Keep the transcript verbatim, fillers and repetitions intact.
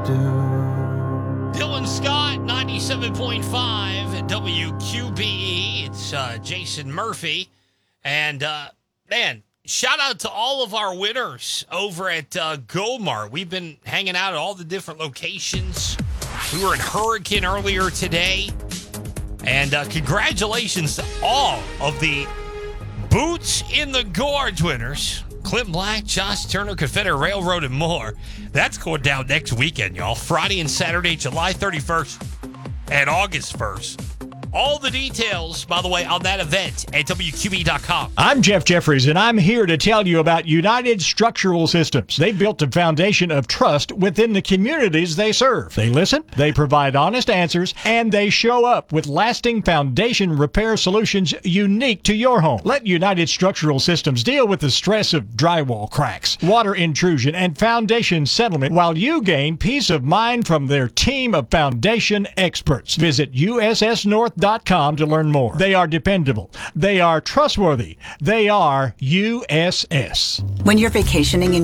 Dylan Scott, ninety-seven point five W Q B E. It's uh, Jason Murphy. And, uh, man, shout out to all of our winners over at uh, Goldmart. We've been hanging out at all the different locations. We were in Hurricane earlier today. And uh, congratulations to all of the Boots in the Gorge winners. Clint Black, Josh Turner, Confederate Railroad, and more. That's going down next weekend, y'all. Friday and Saturday, July thirty-first and August first. All the details, by the way, on that event at W Q B dot com. I'm Jeff Jeffries, and I'm here to tell you about United Structural Systems. They built a foundation of trust within the communities they serve. They listen, they provide honest answers, and they show up with lasting foundation repair solutions unique to your home. Let United Structural Systems deal with the stress of drywall cracks, water intrusion, and foundation settlement while you gain peace of mind from their team of foundation experts. Visit U S S North dot com to learn more. They are dependable. They are trustworthy. They are U S S. When you're vacationing in